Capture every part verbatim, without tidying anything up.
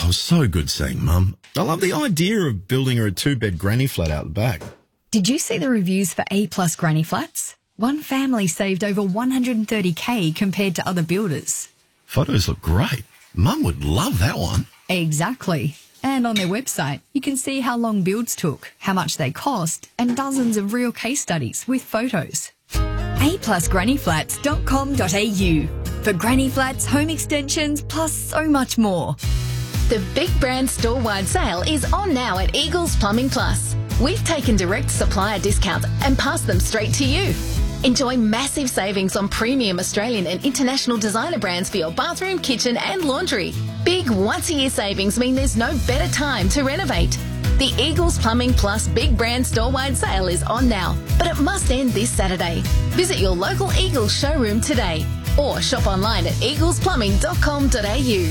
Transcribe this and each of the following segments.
it was so good seeing Mum. I love the idea of building her a two-bed granny flat out the back. Did you see the reviews for A-plus granny flats? One family saved over one hundred thirty thousand dollars compared to other builders. Photos look great. Mum would love that one. Exactly. And on their website, you can see how long builds took, how much they cost, and dozens of real case studies with photos. a plus granny flats dot com dot a u for granny flats, home extensions, plus so much more. The Big Brand store-wide sale is on now at Eagles Plumbing Plus. We've taken direct supplier discounts and passed them straight to you. Enjoy massive savings on premium Australian and international designer brands for your bathroom, kitchen and laundry. Big once-a-year savings mean there's no better time to renovate. The Eagles Plumbing Plus Big Brand store-wide sale is on now, but it must end this Saturday. Visit your local Eagles showroom today or shop online at eagles plumbing dot com dot a u.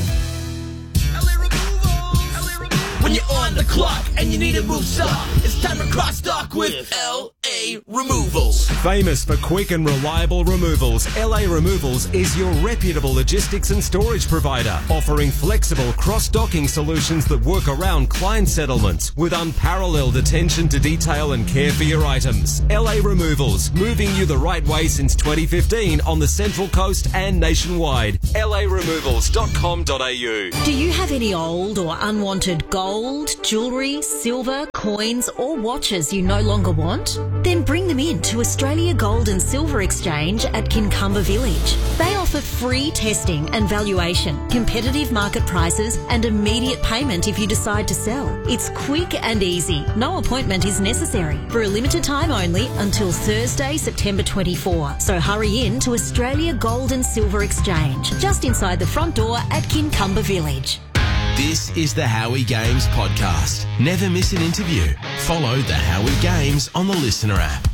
When you're on the clock and you need to move stock, it's time to cross stock with L A Removals. Famous for quick and reliable removals, L A Removals is your reputable logistics and storage provider, offering flexible cross-docking solutions that work around client settlements with unparalleled attention to detail and care for your items. L A Removals, moving you the right way since twenty fifteen on the Central Coast and nationwide. L A removals dot com dot a u. Do you have any old or unwanted gold, jewellery, silver, coins or watches you no longer want? Then bring them in to Australia Gold and Silver Exchange at Kincumber Village. They offer free testing and valuation, competitive market prices and immediate payment if you decide to sell. It's quick and easy. No appointment is necessary. For a limited time only until Thursday, September twenty-fourth. So hurry in to Australia Gold and Silver Exchange, just inside the front door at Kincumber Village. This is the Howie Games podcast. Never miss an interview. Follow the Howie Games on the Listener app.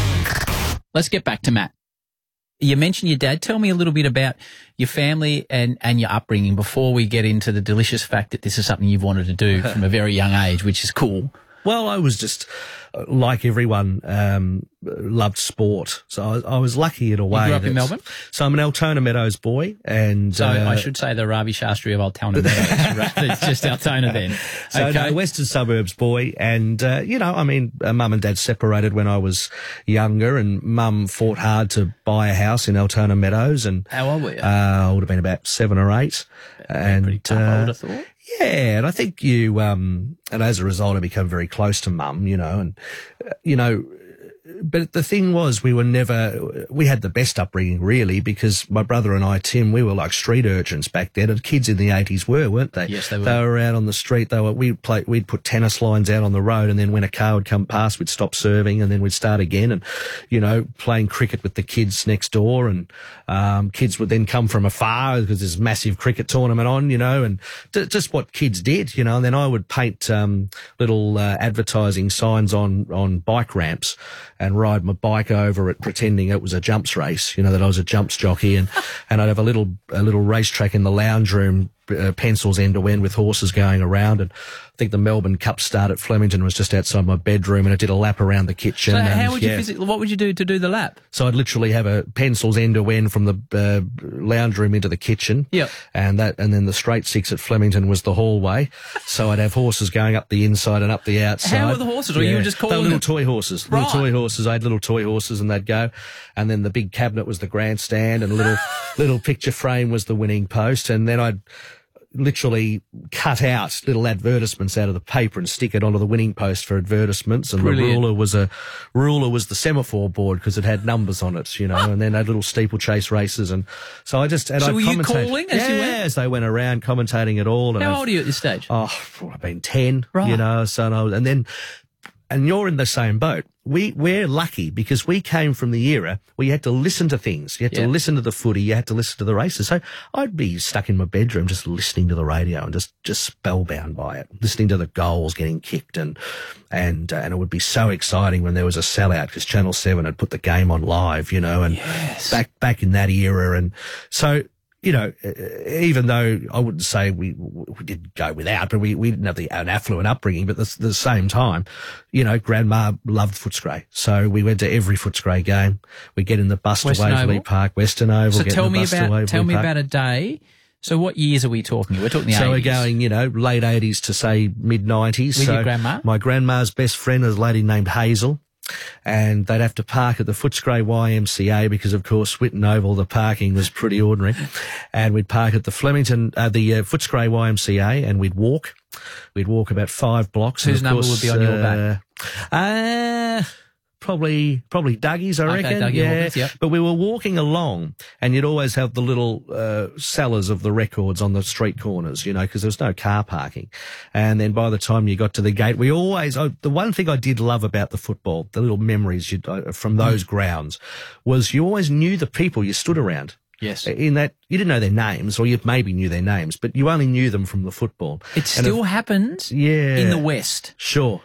Let's get back to Matt. You mentioned your dad. Tell me a little bit about your family and, and your upbringing before we get into the delicious fact that this is something you've wanted to do from a very young age, which is cool. Well, I was just, like everyone, um, loved sport. So I was, I was lucky in a way. You grew up in Melbourne? So I'm an Altona Meadows boy. And So uh, I should say the Ravi Shastri of Altona Meadows. It's just Altona then. So Okay. no, Western Suburbs boy. And, uh, you know, I mean, uh, mum and dad separated when I was younger, and mum fought hard to buy a house in Altona Meadows. And How old were you? Uh, I would have been about seven or eight. And, Pretty tough, uh, I would have thought. Yeah, and I think you, um, and as a result, I become very close to mum, you know, and, uh, you know, but the thing was, we were never, we had the best upbringing really, because my brother and I, Tim, we were like street urchins back then, and kids in the eighties were, weren't they? Yes, they were. They were out on the street. They were, we'd play, we'd put tennis lines out on the road, and then when a car would come past, we'd stop serving, and then we'd start again, and, you know, playing cricket with the kids next door, and, um, kids would then come from afar because there's a massive cricket tournament on, you know, and d- just what kids did, you know, and then I would paint, um, little, uh, advertising signs on, on bike ramps, and ride my bike over it pretending it was a jumps race, you know, that I was a jumps jockey, and, and I'd have a little, a little racetrack in the lounge room, uh, pencils end to end with horses going around. And I think the Melbourne Cup start at Flemington was just outside my bedroom, and it did a lap around the kitchen. So and, how would you yeah. physically, what would you do to do the lap? So I'd literally have a pencils end to end from the uh, lounge room into the kitchen. Yep. And that, and then the straight six at Flemington was the hallway. So I'd have horses going up the inside and up the outside. How were the horses? Or you were just They were calling little them? toy horses. Right. Little toy horses. I had little toy horses, and they'd go. And then the big cabinet was the grandstand, and a little, little picture frame was the winning post. And then I'd literally cut out little advertisements out of the paper and stick it onto the winning post for advertisements. And Brilliant. the ruler was a ruler was the semaphore board because it had numbers on it, you know, and then had little steeplechase races. And so I just, and So I'd were you commentate- calling as yeah, you went? as they went around commentating it all. And How I've- old are you at this stage? Oh, I've been ten, Right. you know, so and, I was, and then, and you're in the same boat. We, we're lucky because we came from the era where you had to listen to things. You had Yeah. to listen to the footy. You had to listen to the races. So I'd be stuck in my bedroom just listening to the radio and just, just spellbound by it, listening to the goals getting kicked. And, and, uh, and it would be so exciting when there was a sellout because Channel seven had put the game on live, you know, and Yes. back, back in that era. And so, you know, even though I wouldn't say we we did go without, but we, we didn't have the, an affluent upbringing, but at the same time, you know, Grandma loved Footscray. So we went to every Footscray game. We get in the bus Western to Waverley Oval? Park, Western Oval. So get in tell the me bus to about Waverley tell me Park. about a day So what years are we talking? We're talking the So eighties. we're going, you know, late eighties to say mid nineties. With so your grandma? My grandma's best friend is a lady named Hazel. And they'd have to park at the Footscray Y M C A because, of course, Whitten Oval, the parking was pretty ordinary. And we'd park at the Flemington, uh, the uh, Footscray Y M C A, and we'd walk. We'd walk about five blocks. Whose and of number course, would be on your back? Uh, uh, probably, probably Dougie's, I Okay, reckon. Dougie yeah. Hawkins, yep. But we were walking along, and you'd always have the little uh, sellers of the records on the street corners, you know, because there was no car parking. And then by the time you got to the gate, we always, oh, the one thing I did love about the football, the little memories you'd, uh, from those mm. grounds, was you always knew the people you stood around. Yes. In that, you didn't know their names, or you maybe knew their names, but you only knew them from the football. It And still if, happens yeah, in the West. Sure.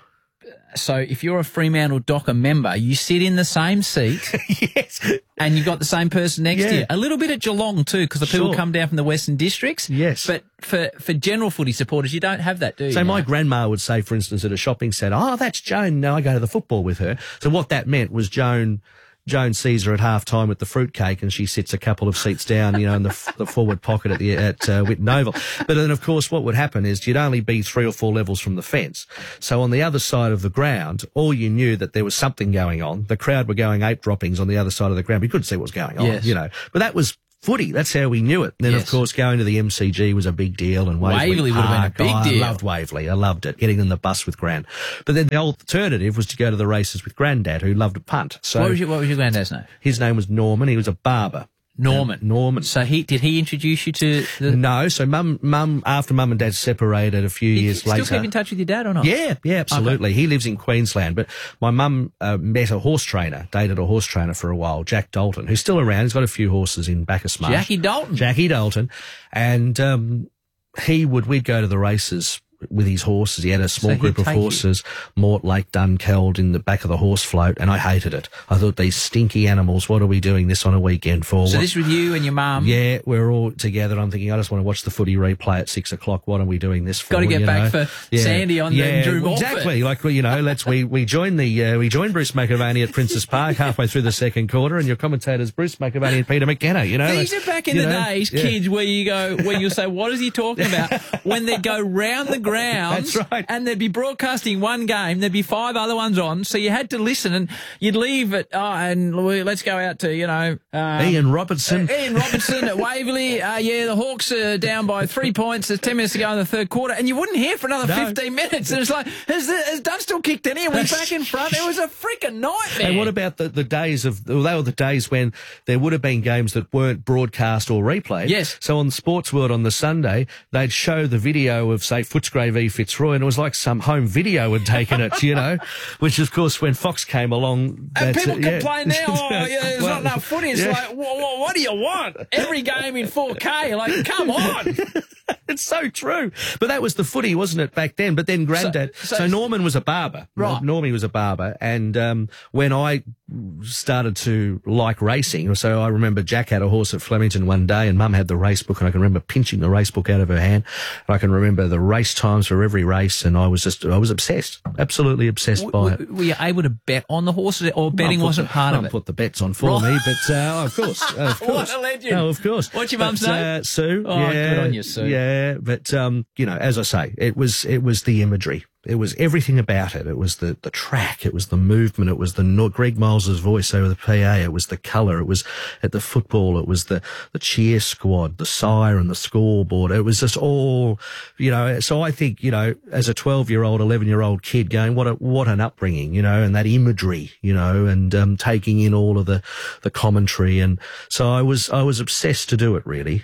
So if you're a Fremantle Docker member, you sit in the same seat. Yes. And you've got the same person next Yeah. to you. A little bit at Geelong too, because the people Sure. come down from the Western Districts. Yes. But for, for general footy supporters, you don't have that, do you? So my now? grandma would say, for instance, at a shopping centre, oh, that's Joan. No, I go to the football with her. So what that meant was Joan... Joan sees her at half time with the fruitcake, and she sits a couple of seats down, you know, in the, the forward pocket at the at uh, Whitten Oval. But then, of course, what would happen is you'd only be three or four levels from the fence. So on the other side of the ground, all you knew that there was something going on. The crowd were going ape droppings on the other side of the ground. We couldn't see what was going on, Yes. you know. But that was footy. That's how we knew it. And then, Yes. of course, going to the M C G was a big deal. And Waverley, Waverley would have been a Park, big oh, deal. I loved Waverley. I loved it. Getting in the bus with Gran. But then the alternative was to go to the races with Grandad, who loved to punt. So What was your, what was your granddad's name? his name was Norman. He was a barber. Norman. Um, Norman. So he did he introduce you to the... No, so mum, mum, after mum and dad separated a few Did you years still later. keep in touch with your dad or not? Yeah, yeah, absolutely. He lives in Queensland, but my mum uh, met a horse trainer, dated a horse trainer for a while, Jack Dalton, who's still around. He's got a few horses in Bacchus Marsh. Jackie Dalton. Jackie Dalton. And um, he would, we'd go to the races with his horses. He had a small So he'd group of take you. horses, Mortlake, Dunkeld in the back of the horse float, and I hated it. I thought, these stinky animals, what are we doing this on a weekend for? So What- this with you and your mum. yeah, we're all together. I'm thinking, I just want to watch the footy replay at six o'clock. What are we doing this for? Gotta get you back know? for Sandy on the yeah, Drew Morford. exactly. Like, well, you know, let's we we joined the uh, we joined Bruce McAvaney at Princess Park halfway through the second quarter, and your commentators Bruce McAvaney and Peter McKenna. You know, These like, are back in you the know, days, yeah. kids, where you go, where you say, what is he talking about? When they go round the grounds. That's right. And they'd be broadcasting one game, there'd be five other ones on, so you had to listen, and you'd leave at, oh, and we- let's go out to, you know... Um, Ian Robertson. uh, Ian Robertson at Waverley. Uh, yeah, the Hawks are down by three points. There's ten minutes to go in the third quarter, and you wouldn't hear for another No. fifteen minutes. And it's like, has, the, has Dunstall kicked any? Are we back in front? It was a freaking nightmare. And what about the, the days of, well, they were the days when there would have been games that weren't broadcast or replayed. Yes. So on Sports World on the Sunday, they'd show the video of, say, Footscray v Fitzroy, and it was like some home video had taken it, you know, which, of course, when Fox came along... And that's people it, yeah. complain now, oh, yeah, there's Well, not enough footy. It's yeah. like, what, what, what do you want? Every game in four K, like, come on. It's so true. But that was the footy, wasn't it, back then? But then Grandad... So- So, so- Norman was a barber. Right. Normie was a barber. And um, when I started to like racing, so I remember Jack had a horse at Flemington one day, and Mum had the race book, and I can remember pinching the race book out of her hand. And I can remember the race times for every race, and I was just... I was obsessed. Absolutely obsessed by W- it. w- were you able to bet on the horses, or betting Mum put wasn't the- part Mum of it? put the bets on for Right. me, but uh, of course, of What course. a legend. Oh, of course. What's your But, mum's name? Uh, Sue. Oh, yeah, good on you, Sue. Yeah, but um, you know, as I say, it was it was the imagery. It was everything about it. It was the, the track. It was the movement. It was the no- Greg Miles's voice over the P A. It was the colour. It was at the football. It was the, the cheer squad, the siren, the scoreboard. It was just all, you know. So I think, you know, as a twelve-year-old, eleven-year-old kid going, what a, what an upbringing, you know, and that imagery, you know, and um, taking in all of the, the commentary. And so I was I was obsessed to do it, really.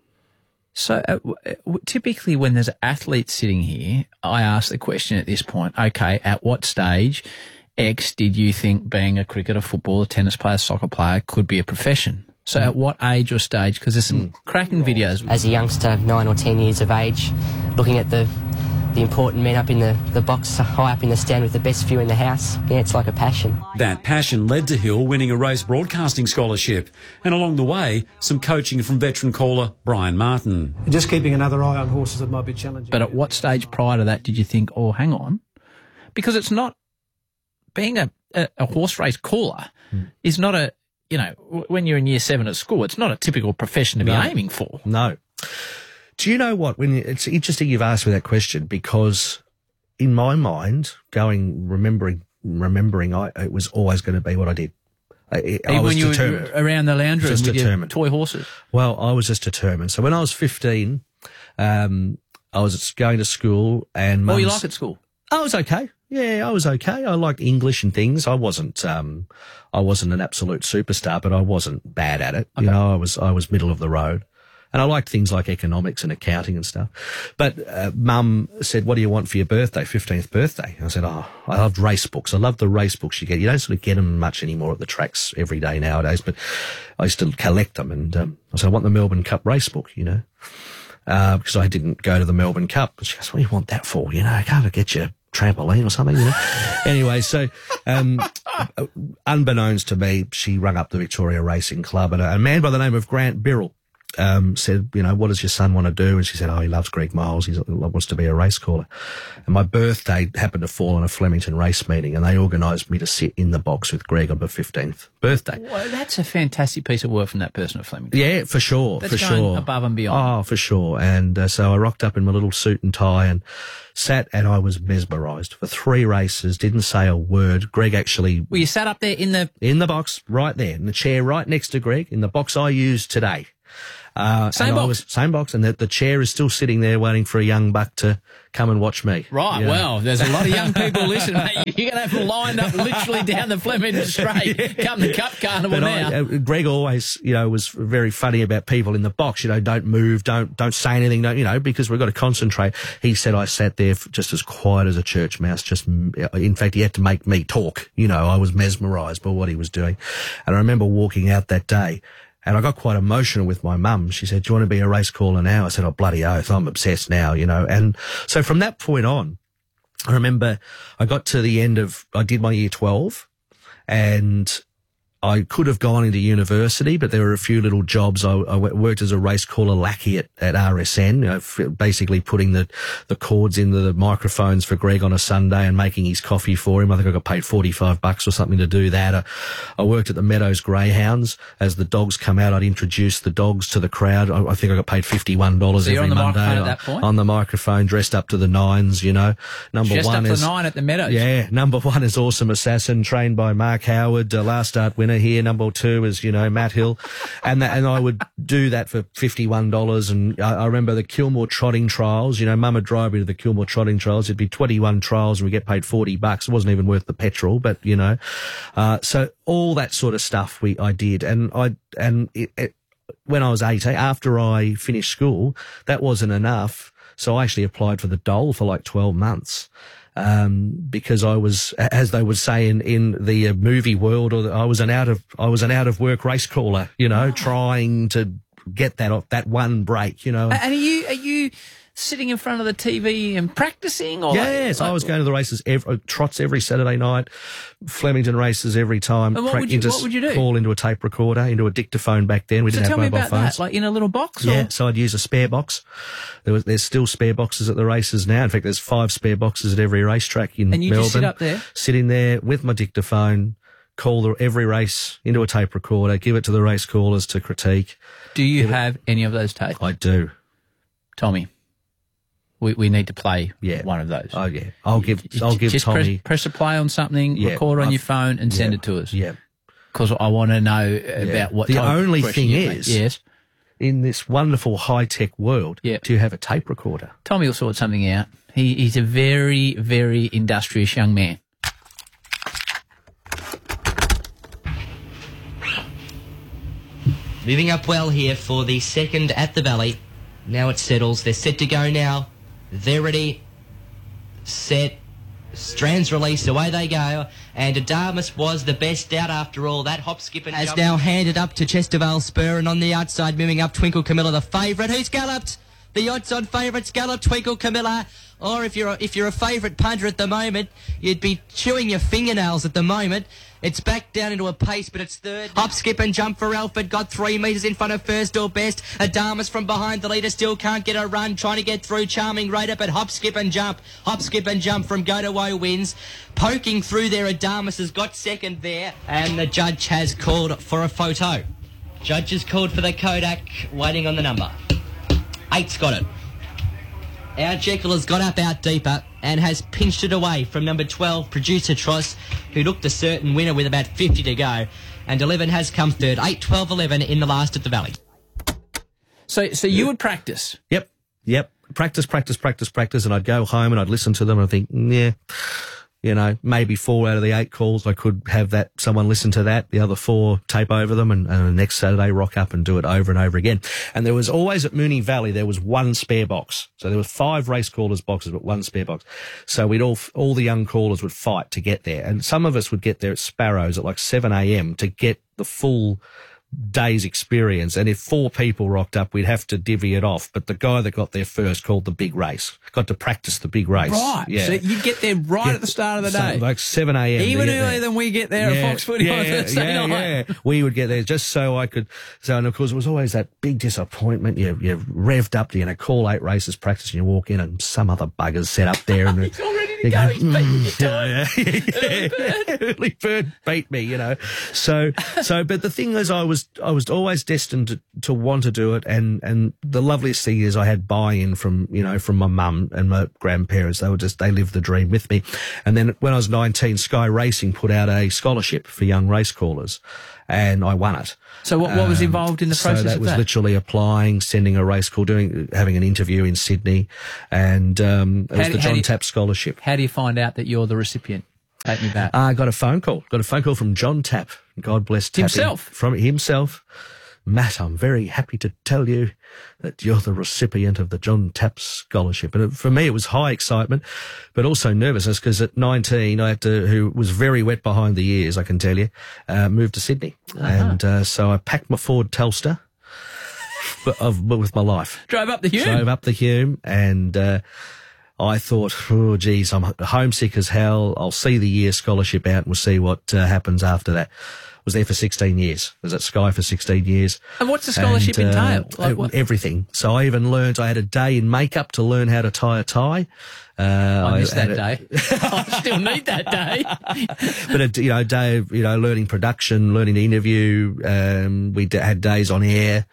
So uh, w- w- typically when there's athletes sitting here, I ask the question at this point, okay, at what stage X did you think being a cricketer, footballer, tennis player, soccer player could be a profession? So at what age or stage? Because there's some cracking videos. As a youngster, nine or ten years of age, looking at the the important men up in the, the box, high up in the stand with the best view in the house. Yeah, it's like a passion. That passion led to Hill winning a race broadcasting scholarship, and along the way, some coaching from veteran caller Brian Martin. Just keeping another eye on horses that might be challenging. But at what stage prior to that did you think, oh, hang on? Because it's not, being a, a, a horse race caller mm. is not a, you know, when you're in year seven at school, it's not a typical profession to be No. aiming for. No. Do you know what? When you, it's interesting you've asked me that question, because in my mind, going remembering remembering, I it was always going to be what I did. I, I Even was when you determined. were around the lounge room Just with determined. your toy horses. Well, I was just determined. So when I was fifteen, um, I was going to school, and What were you Mum's- like at school? I was okay. Yeah, I was okay. I liked English and things. I wasn't, um, I wasn't an absolute superstar, but I wasn't bad at it. You know, I was, I was middle of the road, and I liked things like economics and accounting and stuff. But uh, Mum said, "What do you want for your birthday, fifteenth birthday?" I said, "Oh, I loved race books. I love the race books you get. You don't sort of get them much anymore at the tracks every day nowadays, but I used to collect them." And um, I said, "I want the Melbourne Cup race book, you know." Uh, because I didn't go to the Melbourne Cup. And she goes, "What do you want that for? You know, can't I get you a trampoline or something, you know?" Anyway, so, um, unbeknownst to me, she rung up the Victoria Racing Club, and a, a man by the name of Grant Birrell, um, said, "You know, what does your son want to do?" And she said, "Oh, he loves Greg Miles. He wants to be a race caller." And my birthday happened to fall on a Flemington race meeting, and they organised me to sit in the box with Greg on my fifteenth birthday. Well, that's a fantastic piece of work from that person at Flemington. Yeah, for sure, That's for going sure. above and beyond. Oh, for sure. And uh, so I rocked up in my little suit and tie and sat, and I was mesmerised for three races, didn't say a word. Greg actually... Well, you sat up there in the... In the box, right there, in the chair right next to Greg, in the box I used today. Uh, Same and I box? was, same box, and the, the chair is still sitting there waiting for a young buck to come and watch me. Right, You know? well, there's a lot of young people listening. Mate. You're going to have them lined up literally down the Flemington Straight. Come the Cup Carnival But now. I, uh, Greg always, you know, was very funny about people in the box. You know, don't move, don't don't say anything, don't, you know, because we've got to concentrate. He said I sat there f- just as quiet as a church mouse. Just, in fact, he had to make me talk. You know, I was mesmerised by what he was doing, and I remember walking out that day. And I got quite emotional with my mum. She said, "Do you want to be a race caller now?" I said, "Oh, bloody oath, I'm obsessed now," you know. And so from that point on, I remember I got to the end of, I did my year twelve, and I could have gone into university, but there were a few little jobs. I, I worked as a race caller lackey at, at R S N, you know, f- basically putting the, the cords into the microphones for Greg on a Sunday and making his coffee for him. I think I got paid forty-five bucks or something to do that. I, I worked at the Meadows Greyhounds. As the dogs come out, I'd introduce the dogs to the crowd. I, I think I got paid fifty-one dollars So you're every on the Monday. microphone at that point? On the microphone, dressed up to the nines, you know. Number Just one up to is nine at the Meadows. yeah, number one is Awesome Assassin, trained by Mark Howard, uh, last start winner here. Number two is, you know, Matt Hill. And that, and I would do that for fifty-one dollars. And I, I remember the Kilmore Trotting Trials, you know, Mum would drive me to the Kilmore Trotting Trials. It'd be twenty-one trials and we get paid forty bucks. It wasn't even worth the petrol, but, you know, uh, so all that sort of stuff we, I did. And I, and it, it, when I was eighteen, after I finished school, that wasn't enough. So I actually applied for the Dole for like twelve months. Um, because I was, as they would say in, in the uh, movie world, or the, I was an out of, I was an out of work race caller, you know, trying to get that off, that one break, you know. And are you, are you sitting in front of the T V and practicing? Or Yes, like, I was going to the races, every, trots every Saturday night, Flemington races every time. And what pra- would you- into, what would you do? Call into a tape recorder, into a dictaphone back then. We So didn't tell have me mobile about phones. that, like in a little box? Yeah, Or? so I'd use a spare box. There was, there's still spare boxes at the races now. In fact, there's five spare boxes at every racetrack in And you Melbourne. just sit up there? Sitting there with my dictaphone, call the, every race into a tape recorder, give it to the race callers to critique. Do you have any of those tapes? I do. Tommy, we we need to play Yeah. one of those. Oh yeah, I'll give I'll give Just Tommy. press, press a play on something, Yeah, record on I've- your phone, and send yeah, it to us. Yeah. Because I want to know Yeah. about what The type of only question thing you make. is- yes, In this wonderful high tech world, Yeah. do you have a tape recorder? Tommy will sort something out. He, he's a very, very industrious young man. Moving up well here for the second at the Valley. Now it settles. They're set to go now. They're ready. Set. Strands release. Away they go. And Adamus was the best out after all. That hop, skip and has jump now handed up to Chestervale Spur, and on the outside moving up Twinkle Camilla, the favourite. Who's galloped? The odds-on favourites gallop Twinkle Camilla. Or if you're a, if you're a favourite punter at the moment, you'd be chewing your fingernails at the moment. It's back down into a pace, but it's third. Hop, skip and jump for Alfred. Got three metres in front of first or best. Adamus from behind the leader still can't get a run. Trying to get through. Charming Raider, but hop, skip and jump. Hop, skip and jump from Go to Woe wins. Poking through there, Adamus has got second there. And the judge has called for a photo. Judge has called for the Kodak, waiting on the number. Eight's got it. Our Jekyll has got up out deeper and has pinched it away from number twelve, Producer Tross, who looked a certain winner with about fifty to go. And eleven has come third. eight, twelve, eleven in the last at the Valley. So so you would practice? Yep, yep. Practice, practice, practice, practice. And I'd go home and I'd listen to them and I'd think, yeah, you know, maybe four out of the eight calls I could have that someone listen to that, the other four tape over them, and, and the next Saturday rock up and do it over and over again. And there was always at Moonee Valley, there was one spare box. So there were five race callers boxes, but one spare box. So we'd all, all the young callers would fight to get there. And some of us would get there at Sparrows at like seven a.m. to get the full day's experience, and if four people rocked up, we'd have to divvy it off. But the guy that got there first called the big race, got to practice the big race. Right. Yeah. So you get there right Yeah. at the start of the So, day. like seven a.m. Even to get earlier there. than we get there yeah, at Fox Footy yeah, on Thursday yeah, night. Yeah. We would get there just so I could. So, and of course, it was always that big disappointment. You, you're revved up, you're going to call eight races practice, and you walk in, and some other buggers set up there. And He's all ready to you go. He's beating your yeah, time. yeah, yeah. Early bird beat me, you know. So, so, but the thing is, I was, I was always destined to, to want to do it, and and the loveliest thing is I had buy-in from, you know, from my mum and my grandparents. They were just, they lived the dream with me. And then when I was nineteen, Sky Racing put out a scholarship for young race callers, and I won it. So what, what was Um, involved in the process So that of was that? literally applying, sending a race call, doing, having an interview in Sydney, and um, it How was do- the how John do you- Tapp scholarship. How do you find out that you're the recipient? Take me back. I got a phone call. Got a phone call from John Tapp. God bless Tapp. Himself? From himself. Matt, I'm very happy to tell you that you're the recipient of the John Tapp Scholarship. And it, for me, it was high excitement, but also nervousness, because at nineteen, I had to, who was very wet behind the ears, I can tell you, uh, moved to Sydney. Uh-huh. And uh, so I packed my Ford Telstar but, of, but with my life. Drove up the Hume. Drove up the Hume, and uh, I thought, oh, geez, I'm homesick as hell. I'll see the year scholarship out and we'll see what uh, happens after that. Was there for sixteen years. Was at Sky for sixteen years. And what's the scholarship And, uh, entail? Like what? Everything. So I even learned, I had a day in makeup to learn how to tie a tie. Uh, I missed had that a- day. I still need that day. but a, you know, day of, you know, learning production, learning to interview. Um, we d- had days on air,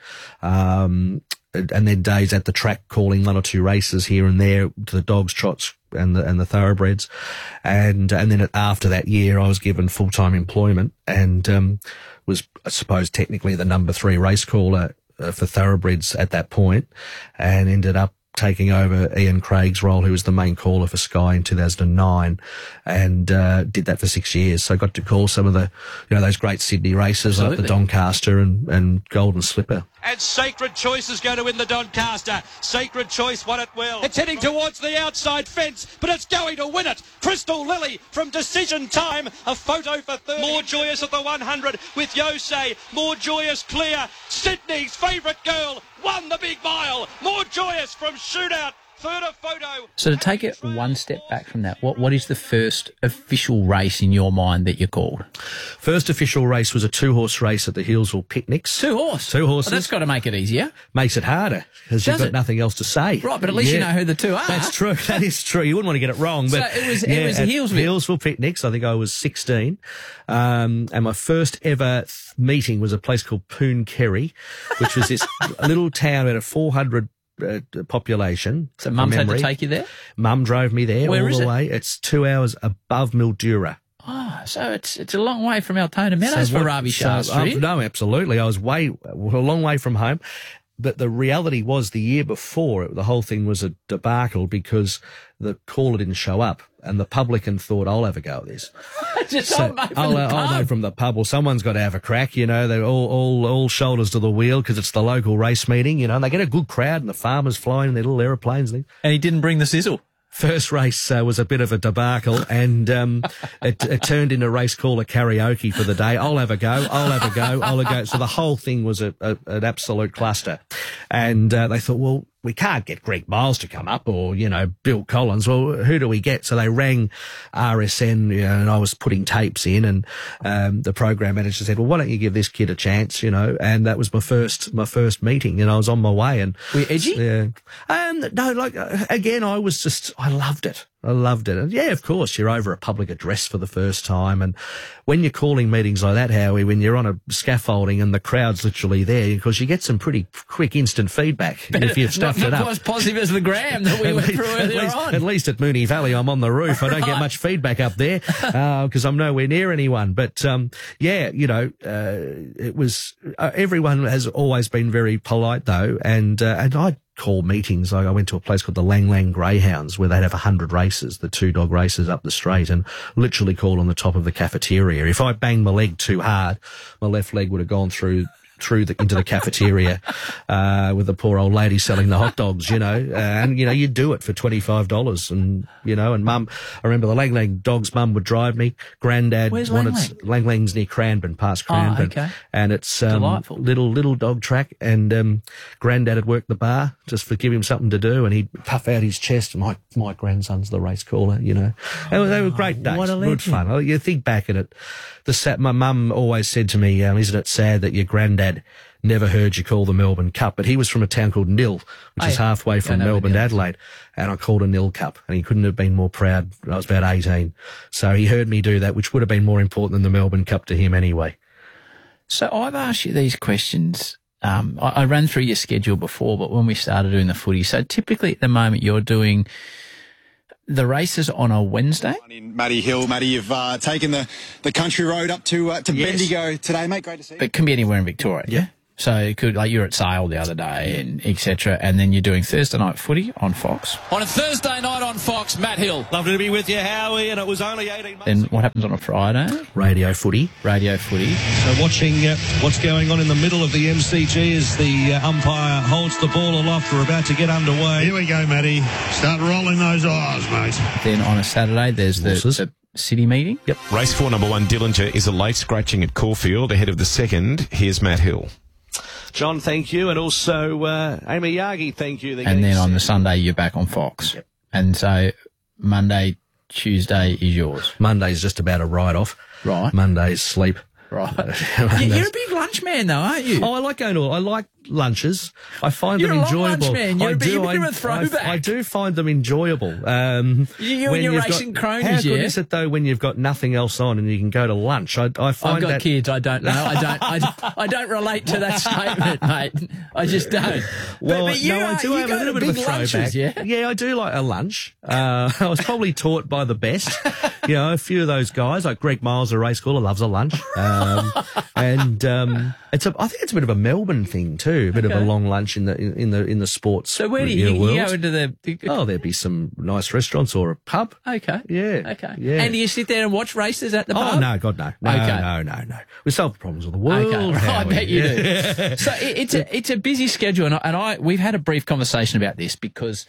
um, and then days at the track calling one or two races here and there to the dogs, trots, and the and the thoroughbreds, and and then after that year, I was given full time employment, and um, was, I suppose, technically the number three race caller uh, for thoroughbreds at that point, and ended up taking over Ian Craig's role, who was the main caller for Sky in two thousand nine, and uh, did that for six years. So I got to call some of the, you know, those great Sydney races like the Doncaster and, and Golden Slipper. And Sacred Choice is going to win the Doncaster. Sacred Choice won it well. It's heading towards the outside fence, but it's going to win it. Crystal Lily from Decision Time. A photo for third. More Joyous at the one hundred with Yosei. More Joyous clear. Sydney's favourite girl won the big mile. More Joyous from Shootout. Third a photo. So to take it one step back from that, what what is the first official race in your mind that you called? First official race was a two-horse race at the Hillsville Picnics. Two horse? Two horses. Well, that's got to make it easier. Makes it harder because you've Does got it? nothing else to say. Right, but at least you know who the two are. That's true. That is true. You wouldn't want to get it wrong. But So it was- it yeah, was at Hillsville. Hillsville Picnics. I think I was sixteen, um, and my first ever th- meeting was a place called Poonkerry, which was this little town at a four hundred. Uh, population. So from Mum's had to memory. take you there? Mum drove me there Where all is the it? way. It's two hours above Mildura. Oh, so it's it's a long way from Altona Meadows So for what- Ravi so, Shastri. um, no, absolutely. I was way a long way from home. But the reality was the year before, it, the whole thing was a debacle because the caller didn't show up, and the publican thought, I'll have a go at this. Just So old mate from I'll, the uh, I'll pub. know from the pub, well, someone's got to have a crack, you know, they're all, all, all shoulders to the wheel because it's the local race meeting, you know, and they get a good crowd and the farmers flying in their little aeroplanes. And And he didn't bring the sizzle. First race uh, was a bit of a debacle, and um, it, it turned into race caller karaoke for the day. I'll have a go. I'll have a go. I'll have a go. So the whole thing was a, a, an absolute cluster. And uh, they thought, well, we can't get Greg Miles to come up or, you know, Bill Collins. Well, who do we get? So they rang R S N, you know, and I was putting tapes in, and um, the program manager said, well, why don't you give this kid a chance, you know? And that was my first my first meeting, and I was on my way. And Were you edgy? Yeah. Um, no, like, uh, again, I was just, I loved it. I loved it. And yeah, of course, you're over a public address for the first time. And when you're calling meetings like that, Howie, when you're on a scaffolding and the crowd's literally there, because you get some pretty quick instant feedback if you've stuffed not, it not up. quite as positive as the Graham that we went through earlier at least, on. At least at Moonee Valley, I'm on the roof. I don't get Right. much feedback up there because I'm nowhere near anyone. But um, yeah, you know, uh, it was uh, everyone has always been very polite though, and uh, and I. call meetings. Like I went to a place called the Lang Lang Greyhounds where they'd have a hundred races, the two dog races up the straight, and literally called on the top of the cafeteria. If I banged my leg too hard, my left leg would have gone through through the, into the cafeteria uh, with the poor old lady selling the hot dogs, you know. Uh, and, you know, you'd do it for twenty-five dollars. And, you know, and mum, I remember the Lang Lang dog's mum would drive me. Granddad Where's wanted... Lang Lang? Lang Lang's near Cranbourne, past Cranbourne. Oh, okay. And it's um, Delightful. little, little dog track. And um, Granddad had worked the bar just for give him something to do. And he'd puff out his chest. My my grandson's the race caller, you know. They were, they were great days. What a Good legend. fun. Oh, you think back at it. The sat, my mum always said to me, um, isn't it sad that your granddad never heard you call the Melbourne Cup? But he was from a town called Nil, which Oh, is yeah. halfway Yeah, I from know where Melbourne to Nil is. Adelaide. And I called a Nil Cup, and he couldn't have been more proud. I was about eighteen. So he heard me do that, which would have been more important than the Melbourne Cup to him anyway. So I've asked you these questions. Um, I, I ran through your schedule before, but when we started doing the footy, so typically at the moment you're doing the races on a Wednesday. Matty Hill, Matty, you've uh, taken the, the country road up to uh, to Yes. Bendigo today, mate. Great to see you. It can be anywhere in Victoria. Yeah. So it could, like, you're at Sale the other day, and et cetera, and then you're doing Thursday night footy on Fox. On a Thursday night on Fox, Matt Hill. Lovely to be with you, Howie, and it was only eighteen months. Then what happens on a Friday? Radio footy. Radio footy. So watching uh, what's going on in the middle of the M C G as the uh, umpire holds the ball aloft. We're about to get underway. Here we go, Matty. Start rolling those eyes, mate. Then on a Saturday, there's the, the city meeting. Yep. Race four, number one, Dillinger, is a late scratching at Caulfield ahead of the second. Here's Matt Hill. John, thank you. And also uh, Amy Yagi, thank you. They're And then getting on the Sunday, you're back on Fox. Yep. And so Monday, Tuesday is yours. Monday's just about a write-off. Right. Monday's sleep. Right. Monday's- You're a big lunch man, though, aren't you? Oh, I like going to. I like lunches. I find You're them a long enjoyable. lunch man. You're I a bit- do. you're a bit I, of a throwback. I, I do find them enjoyable. Um, You when and your you've racing got, cronies, How good yeah? is it though when you've got nothing else on and you can go to lunch? I, I find I've got that kids. I don't know. I don't. I, I don't relate to that statement, mate. I just don't. Well, but, but you no, I are- do you have a go little to bit of a big throwback. lunches, yeah. Yeah, I do like a lunch. Uh, I was probably taught by the best. You know, a few of those guys, like Greg Miles, a race caller, loves a lunch. Um, and um, it's a, I think it's a bit of a Melbourne thing too, a bit of a Okay. long lunch in the in, in the in the sports. So where do you you, know, world. you go into the? the Oh, there'd be some nice restaurants or a pub. Okay. Yeah. Okay. Yeah. And do you sit there and watch races at the Oh pub? no, God no, no, Okay. no, no, no. We solve the problems of the world. Okay, right, I Howie. bet you Yeah. do. So it, it's a it's a busy schedule, and I, and I we've had a brief conversation about this because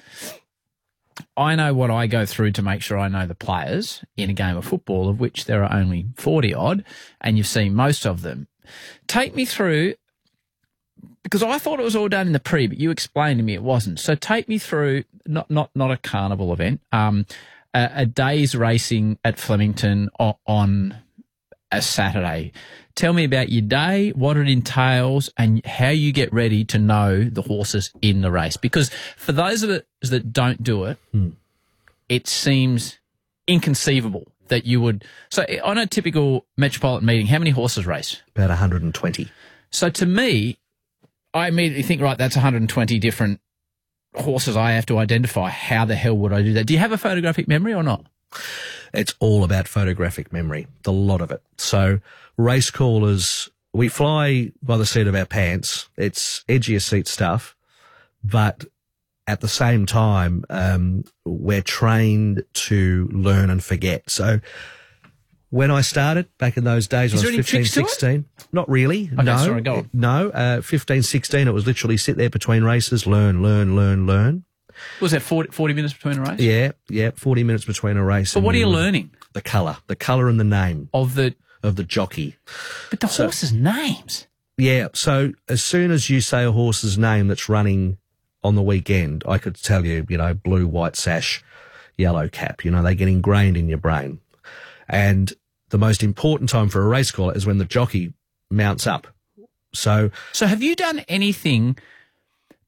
I know what I go through to make sure I know the players in a game of football, of which there are only forty odd, and you've seen most of them. Take me through, because I thought it was all done in the pre, but you explained to me it wasn't. So take me through, not not not a carnival event, um, a, a day's racing at Flemington on, on a Saturday. Tell me about your day, what it entails, and how you get ready to know the horses in the race. Because for those of us that don't do it, Hmm. it seems inconceivable that you would. So on a typical metropolitan meeting, how many horses race? About one hundred twenty. So to me, I immediately think, right, that's one hundred twenty different horses I have to identify. How the hell would I do that? Do you have a photographic memory or not? It's all about photographic memory, the lot of it. So race callers, we fly by the seat of our pants. It's edge of your seat stuff, but at the same time, um, we're trained to learn and forget. So when I started back in those days, Is when I there was any fifteen, tricks to it? sixteen, not really. Okay, no, sorry, go on. no, uh, fifteen, sixteen, it was literally sit there between races, learn, learn, learn, learn. Was that forty, forty minutes between a race? Yeah, yeah, forty minutes between a race. But and what are you we- learning? The colour, the colour and the name of the of the jockey. But the So- horses' names. Yeah, so as soon as you say a horse's name that's running on the weekend, I could tell you, you know, blue, white sash, yellow cap. You know, they get ingrained in your brain. And the most important time for a race caller is when the jockey mounts up. So, So have you done anything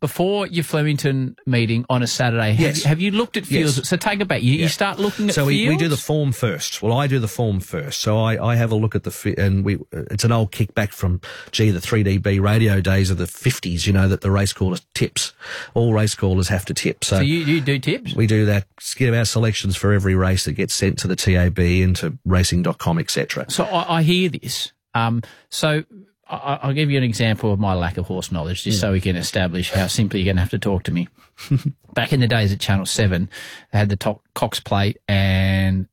before your Flemington meeting on a Saturday, have, Yes. you, have you looked at fields? Yes. So take it back. You, Yeah. you start looking at so we, fields? we do the form first. Well, I do the form first. So I, I have a look at the, fi- and we, it's an old kickback from, gee, the three D B radio days of the fifties, you know, that the race caller tips. All race callers have to tip. So, So you, you do tips? we do that, give our selections for every race that gets sent to the T A B and to racing dot com, et cetera. So I, I hear this. Um, so I, I'll give you an example of my lack of horse knowledge, just Mm. so we can establish how simply you're going to have to talk to me. Back in the days at Channel seven, they had the to- Cox Plate, and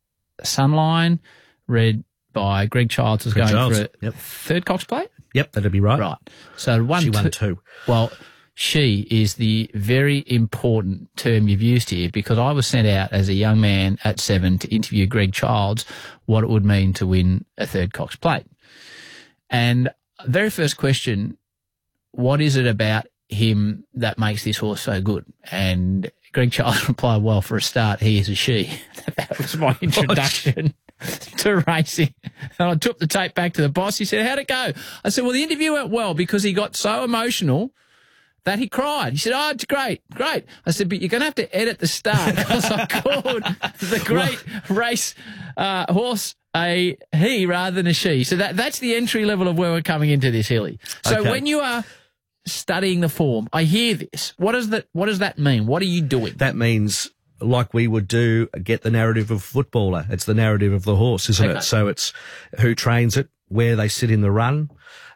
Sunline, read by Greg Childs, was Greg going Childs, for a yep. third Cox Plate? Yep, that'd be right. Right. So one She won two- two. Well, she is the very important term you've used here, because I was sent out as a young man at seven to interview Greg Childs what it would mean to win a third Cox Plate. And very first question, what is it about him that makes this horse so good? And Greg Childs replied, well, for a start, he is a she. That was my introduction to racing. And I took the tape back to the boss. He said, how'd it go? I said, well, the interview went well because he got so emotional that he cried. He said, oh, it's great, great. I said, but you're going to have to edit the start because I called the great race uh, horse a he rather than a she. So that that's the entry level of where we're coming into this, Hilly. So Okay. when you are studying the form, I hear this. What does that, what does that mean? What are you doing? That means, like we would do, get the narrative of a footballer. It's the narrative of the horse, isn't Okay. it? So it's who trains it, where they sit in the run,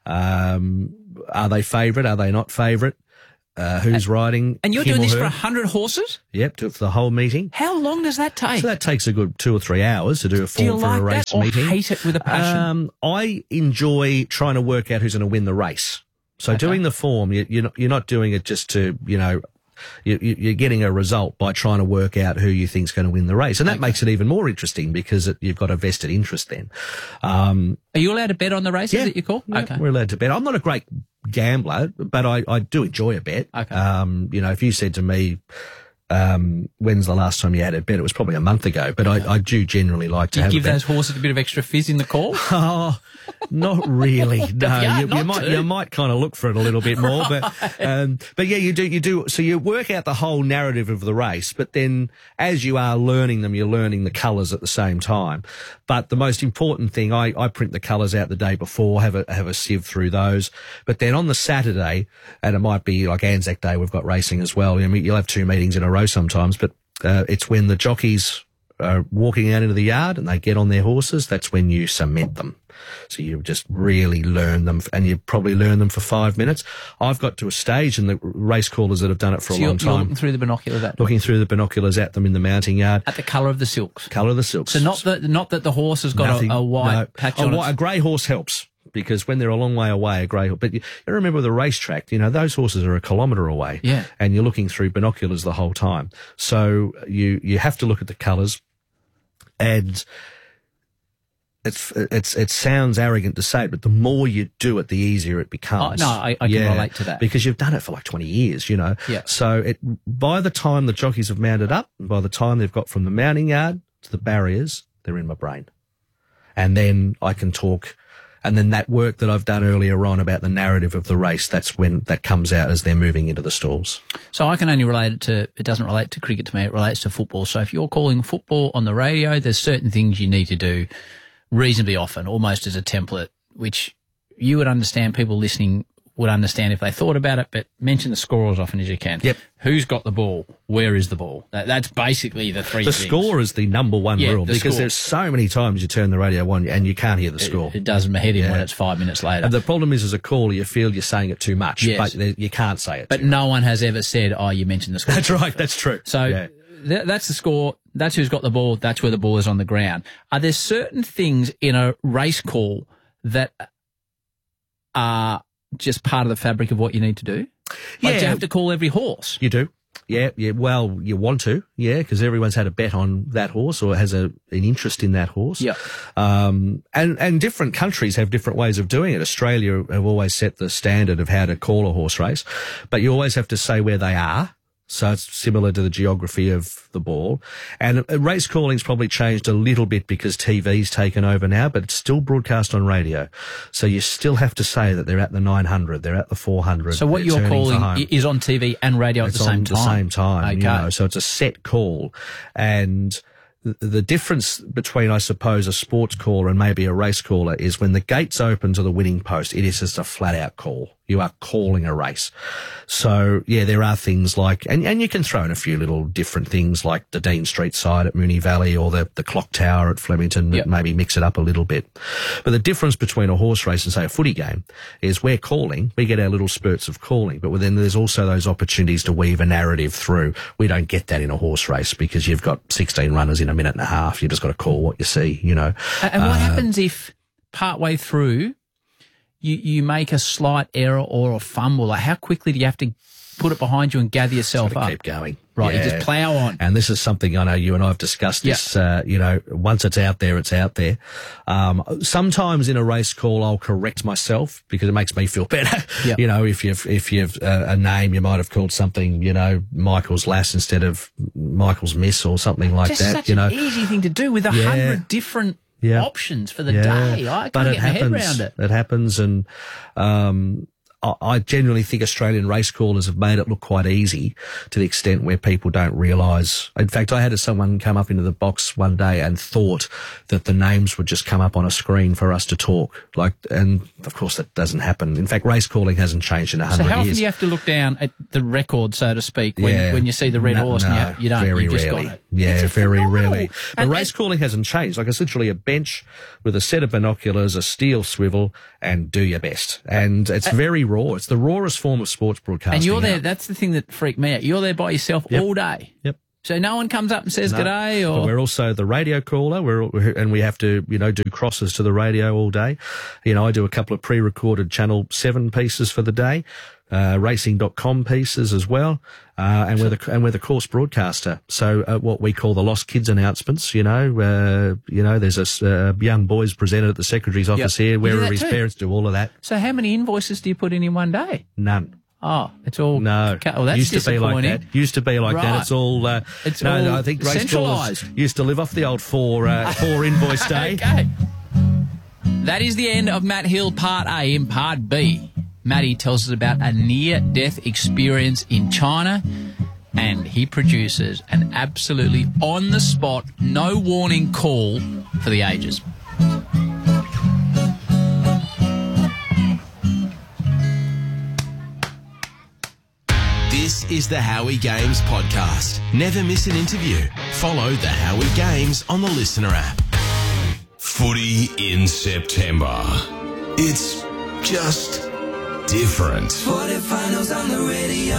um, are they favourite, are they not favourite, uh, who's riding. And you're him doing or this her. for one hundred horses? Yep, to- for the whole meeting. How long does that take? So that takes a good two or three hours to do a Do you form for like a race that or meeting. hate it with a passion? Um, I enjoy trying to work out who's going to win the race. So Okay. doing the form, you, you're not, you're not doing it just to, you know, you, you- you're getting a result by trying to work out who you think's going to win the race, and that makes it even more interesting because it, you've got a vested interest then. Um, Are you allowed to bet on the races yeah, that you call? yeah, Okay. we're allowed to bet. I'm not a great gambler, but I, I do enjoy a bet. Okay. Um, you know, if you said to me, um, when's the last time you had a bet? It was probably a month ago, but I, I do generally like to Do you have give a bet. those horses a bit of extra fizz in the call? Oh, not really. No, Yeah, you, you not might to. you might kind of look for it a little bit more, but um, but yeah, you do you do. So you work out the whole narrative of the race, but then as you are learning them, you're learning the colours at the same time. But the most important thing, I, I print the colours out the day before, have a have a sieve through those. But then on the Saturday, and it might be like Anzac Day, we've got racing as well. I mean, you'll have two meetings in a row sometimes, but uh, it's when the jockeys are walking out into the yard and they get on their horses, that's when you cement them. So you just really learn them, and you probably learn them for five minutes. I've got to a stage, and the race callers that have done it for So a you're, long you're time, looking through the binoculars at looking through the binoculars at them in the mounting yard. at the colour of the silks. Colour of the silks. So not that not that the horse has got Nothing, a, a white no. patch a, on whi- a it. grey horse helps, because when they're a long way away, a grey horse. But you, you remember with a racetrack, you know, those horses are a kilometre away. Yeah. And you're looking through binoculars the whole time. So you, you have to look at the colours, and it's, it's, it sounds arrogant to say it, but the more you do it, the easier it becomes. Oh, no, I- I can relate to that. Because you've done it for like twenty years, you know. Yeah. So it, by the time the jockeys have mounted up, by the time they've got from the mounting yard to the barriers, they're in my brain. And then I can talk, and then that work that I've done earlier on about the narrative of the race, that's when that comes out as they're moving into the stalls. So I can only relate it to, it doesn't relate to cricket to me, it relates to football. So if you're calling football on the radio, there's certain things you need to do reasonably often, almost as a template, which you would understand, people listening would understand if they thought about it, but mention the score as often as you can. Yep. Who's got the ball? Where is the ball? That, that's basically the three The things. score is the number one Yeah, rule, the because score. there's so many times you turn the radio on and you can't hear the score. It, it does behead him Yeah. when it's five minutes later. And the problem is, as a caller, you feel you're saying it too much, Yes. but there- you can't say it. But no one has ever said, oh, you mentioned the score. That's right. That's true. So Yeah. th- that's the score. That's who's got the ball. That's where the ball is on the ground. Are there certain things in a race call that are just part of the fabric of what you need to do? Like, do Yeah. you have to call every horse? You do. Yeah, yeah. Well, you want to, yeah, because everyone's had a bet on that horse or has a an interest in that horse. Yeah. Um, and and different countries have different ways of doing it. Australia have always set the standard of how to call a horse race, but you always have to say where they are. So it's similar to the geography of the ball. And uh, race calling's probably changed a little bit because T V's taken over now, but it's still broadcast on radio. So you still have to say that they're at the nine hundred, they're at the four hundred. So what you're calling i- is on T V and radio it's at the same on time? the same time. Okay. You know, so it's a set call. And th- the difference between, I suppose, a sports caller and maybe a race caller is when the gates open to the winning post, it is just a flat out call. You are calling a race. So, yeah, there are things like, and, and you can throw in a few little different things like the Dean Street side at Moonee Valley or the, the clock tower at Flemington, Yep. maybe mix it up a little bit. But the difference between a horse race and, say, a footy game is we're calling, we get our little spurts of calling, but then there's also those opportunities to weave a narrative through. We don't get that in a horse race because you've got sixteen runners in a minute and a half. You've just got to call what you see, you know. And what Uh, happens if partway through you, you make a slight error or a fumble? Like, how quickly do you have to put it behind you and gather yourself Sort of up? keep going. Right, Yeah. you just plough on. And this is something I know you and I have discussed this, uh, you know, once it's out there, it's out there. Um, sometimes in a race call, I'll correct myself because it makes me feel better. Yep. You know, if you've, if you've uh, a name, you might have called something, you know, Michael's Lass instead of Michael's Miss or something like Just that, such you know. an easy thing to do with a Yeah. hundred different Yeah. options for the Yeah. day. I But can't it get my head happens. around it. It happens, and um, I, I genuinely think Australian race callers have made it look quite easy to the extent where people don't realise. In fact, I had someone come up into the box one day and thought that the names would just come up on a screen for us to talk. Like, and of course that doesn't happen. In fact, race calling hasn't changed in a So hundred how often years. do you have to look down at the record, so to speak, when, Yeah. when you see the red No, horse? no, and you, you don't. very you just rarely. got it. Yeah, very phenomenal. rarely. The And- race calling hasn't changed. Like, it's literally a bench with a set of binoculars, a steel swivel, and do your best. And it's very raw. It's the rawest form of sports broadcasting. And you're there. now. That's the thing that freaked me out. You're there by yourself Yep. all day. Yep. So no one comes up and says No, g'day, but or we're also the radio caller. We're, we're and we have to, you know, do crosses to the radio all day. You know, I do a couple of pre-recorded Channel Seven pieces for the day, uh, racing dot com pieces as well, uh, and we're the and we're the course broadcaster. So uh, what we call the Lost Kids announcements. You know, uh, you know, there's a s- uh, young boys presented at the secretary's office here. You do Wherever that his too? parents do all of that. So how many invoices do you put in in one day? None. Oh, it's all no. ca- well, that's used to be like disappointing. that. Used to be like Right. that. It's all. Uh, It's no, all no, I think race callers centralised. used to live off the old four uh, four invoice day. Okay. That is the end of Matt Hill Part A. In Part B, Matty tells us about a near-death experience in China, and he produces an absolutely on-the-spot, no-warning call for the ages. This is the Howie Games podcast. Never miss an interview. Follow the Howie Games on the Listener app. Footy in September. It's just different. Footy finals on the radio.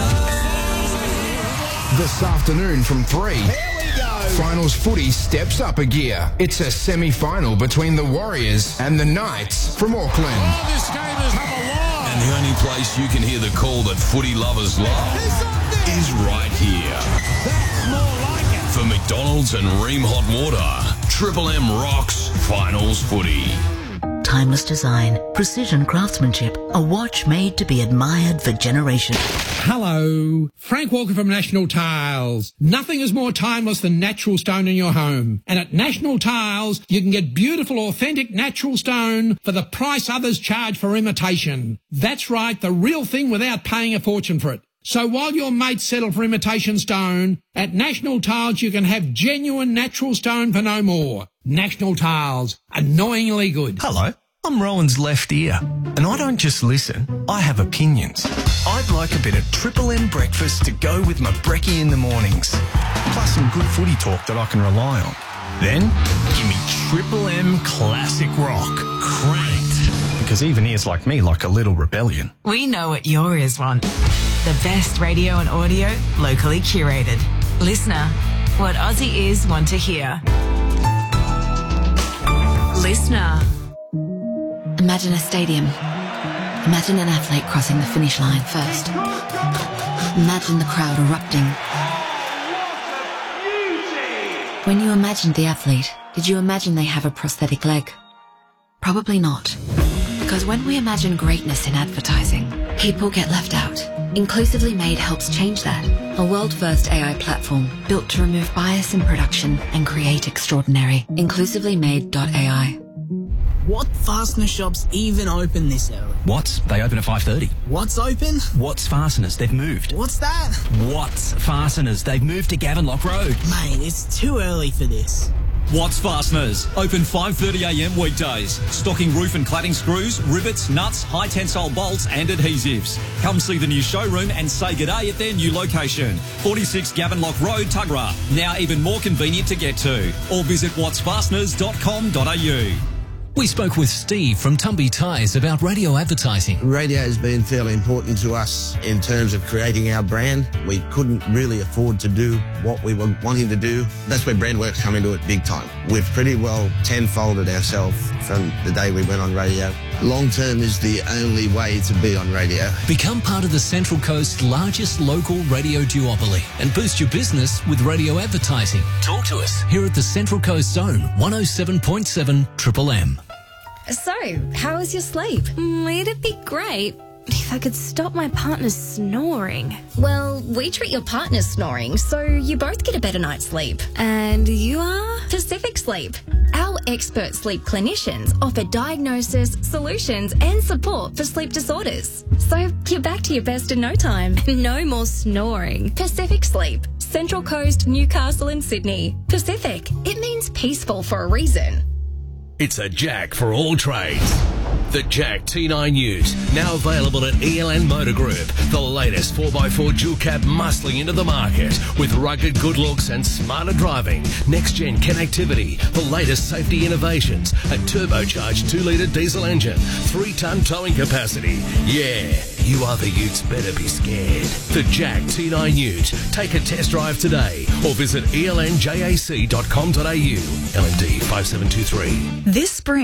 This afternoon from three. Here we go. Finals footy steps up a gear. It's a semi-final between the Warriors and the Knights from Auckland. Oh, this game is number one. And the only place you can hear the call that footy lovers love is right here. That's more like it. For McDonald's and Ream Hot Water, Triple M rocks Finals footy. Timeless design, precision craftsmanship, a watch made to be admired for generations. Hello, Frank Walker from National Tiles. Nothing is more timeless than natural stone in your home. And at National Tiles, you can get beautiful, authentic natural stone for the price others charge for imitation. That's right, the real thing without paying a fortune for it. So while your mates settle for imitation stone, at National Tiles you can have genuine natural stone for no more. National Tiles, annoyingly good. Hello, I'm Rowan's left ear, and I don't just listen, I have opinions. I'd like a bit of Triple M breakfast to go with my brekkie in the mornings, plus some good footy talk that I can rely on. Then, give me Triple M Classic Rock, cranked, because even ears like me like a little rebellion. We know what your ears want. The best radio and audio, locally curated. Listener, what Aussie ears want to hear. Listener. Imagine a stadium. Imagine an athlete crossing the finish line first. Imagine the crowd erupting. When you imagined the athlete, did you imagine they have a prosthetic leg? Probably not. Because when we imagine greatness in advertising, people get left out. Inclusively Made helps change that. A world-first A I platform built to remove bias in production and create extraordinary. inclusively made dot A I. What fastener shops even open this early? Watts, they open at five thirty. What's open? Watts Fasteners, they've moved. What's that? Watts Fasteners, they've moved to Gavenlock Road. Mate, it's too early for this. Watts Fasteners, open five thirty a m weekdays. Stocking roof and cladding screws, rivets, nuts, high tensile bolts and adhesives. Come see the new showroom and say g'day at their new location. forty-six Gavenlock Road, Tuggerah. Now even more convenient to get to. Or visit watts fasteners dot com dot a u. We spoke with Steve from Tumby Tyres about radio advertising. Radio has been fairly important to us in terms of creating our brand. We couldn't really afford to do what we were wanting to do. That's where BrandWorks come into it big time. We've pretty well tenfolded ourselves from the day we went on radio. Long term is the only way to be on radio. Become part of the Central Coast's largest local radio duopoly and boost your business with radio advertising. Talk to us here at the Central Coast Zone, one oh seven point seven Triple M. So, how was your sleep? Mm, it'd be great if I could stop my partner snoring. Well, we treat your partner snoring, so you both get a better night's sleep. And you are? Pacific Sleep. Our expert sleep clinicians offer diagnosis, solutions, and support for sleep disorders. So you're back to your best in no time. No more snoring. Pacific Sleep. Central Coast, Newcastle and Sydney. Pacific. It means peaceful for a reason. It's a Jack for all trades. The Jack T nine Ute, now available at E L N Motor Group. The latest four by four dual cab muscling into the market with rugged good looks and smarter driving, next-gen connectivity, the latest safety innovations, a turbocharged two litre diesel engine, three-tonne towing capacity. Yeah, you other Utes better be scared. The Jack T nine Ute. Take a test drive today or visit E L N J A C dot com dot A U. L M D five seven two three. This spring,